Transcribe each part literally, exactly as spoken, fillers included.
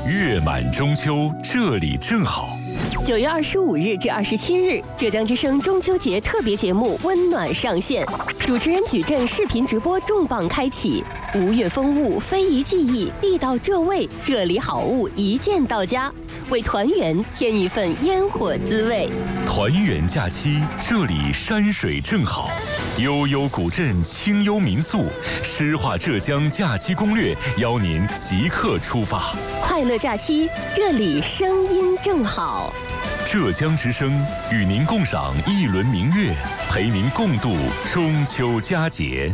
月满中秋，这里正好。 九月二十五日至二十七日，浙江之声中秋节特别节目《温暖》上线，主持人矩阵视频直播重磅开启，吴越风物、非遗技艺、地道浙味，这里好物一键到家，为团圆添一份烟火滋味。 团圆假期，这里山水正好，悠悠古镇，清幽民宿，诗画浙江假期攻略，邀您即刻出发。 快乐假期，这里声音正好。 浙江之声与您共赏一轮明月，陪您共度中秋佳节。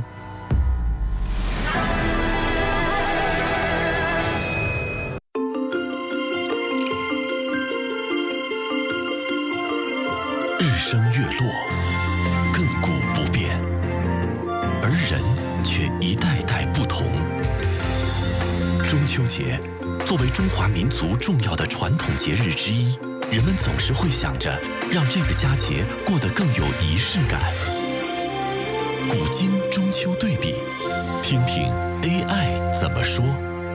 日升月落，亘古不变，而人却一代代不同。中秋节作为中华民族重要的传统节日之一，人们总是会想着让这个佳节过得更有仪式感。古今中秋对比，听听 A I 怎么说。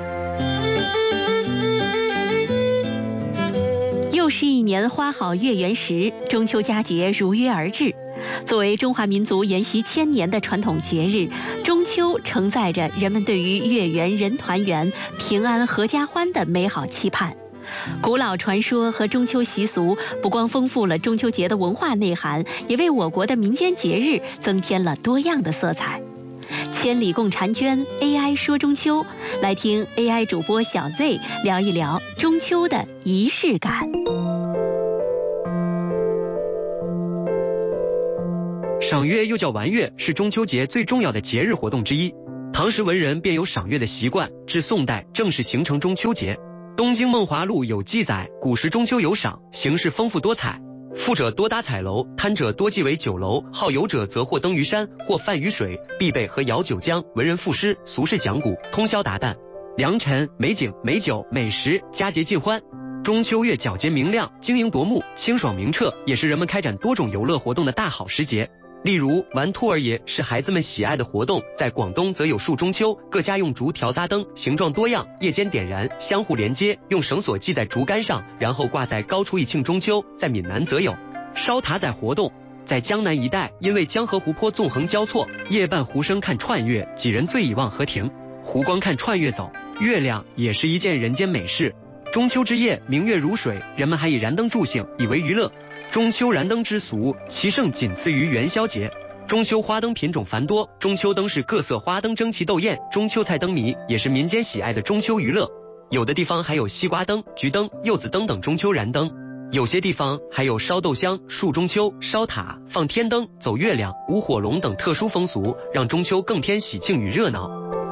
又是一年花好月圆时，中秋佳节如约而至。作为中华民族沿袭千年的传统节日，中秋承载着人们对于月圆人团圆、平安阖家欢的美好期盼。古老传说和中秋习俗不光丰富了中秋节的文化内涵，也为我国的民间节日增添了多样的色彩。千里共婵娟 A I 说中秋，来听 A I 主播小 Z 聊一聊中秋的仪式感。 赏月又叫玩月，是中秋节最重要的节日活动之一。唐时文人便有赏月的习惯，至宋代正式形成中秋节。《东京梦华录》有记载，古时中秋有赏，形式丰富多彩。富者多搭彩楼，贪者多计为酒楼，好游者则或登于山，或泛于水，必备和舀酒浆，文人赋诗，俗士讲古，通宵达旦。良辰、美景、美酒、美食，佳节尽欢。中秋月皎洁明亮，晶莹夺目，清爽明澈，也是人们开展多种游乐活动的大好时节。例如玩兔儿爷是孩子们喜爱的活动，在广东则有树中秋，各家用竹条扎灯，形状多样，夜间点燃，相互连接，用绳索系在竹竿上，然后挂在高处以庆中秋。在闽南则有烧塔仔活动，在江南一带，因为江河湖泊纵横交错，夜半湖声看串月，几人醉倚望河亭，湖光看串月走，月亮也是一件人间美事。中秋之夜，明月如水，人们还以燃灯助兴，以为娱乐。中秋燃灯之俗，其盛仅次于元宵节。中秋花灯品种繁多，中秋灯是各色花灯争奇斗艳，中秋菜灯谜也是民间喜爱的中秋娱乐。有的地方还有西瓜灯、橘灯、柚子灯等中秋燃灯，有些地方还有烧豆香、树中秋、烧塔、放天灯、走月亮、舞火龙等特殊风俗，让中秋更添喜庆与热闹。